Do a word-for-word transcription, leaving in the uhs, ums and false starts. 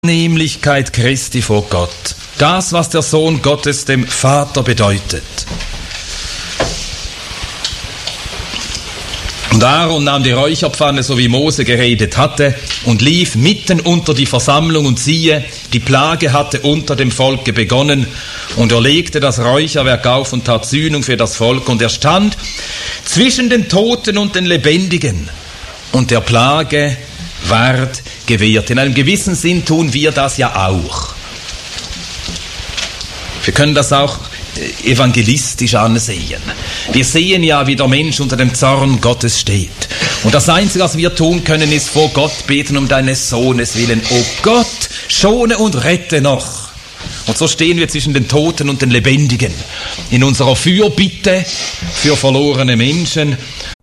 Annehmlichkeit Christi vor Gott. Das, was der Sohn Gottes dem Vater bedeutet. Und Aaron nahm die Räucherpfanne, so wie Mose geredet hatte, und lief mitten unter die Versammlung, und siehe, die Plage hatte unter dem Volke begonnen, und er legte das Räucherwerk auf und tat Sühnung für das Volk, und er stand zwischen den Toten und den Lebendigen, und der Plage ward gewährt. In einem gewissen Sinn tun wir das ja auch. Wir können das auch evangelistisch ansehen. Wir sehen ja, wie der Mensch unter dem Zorn Gottes steht. Und das Einzige, was wir tun können, ist vor Gott beten um deines Sohnes willen. O Gott, schone und rette noch. Und so stehen wir zwischen den Toten und den Lebendigen in unserer Fürbitte für verlorene Menschen.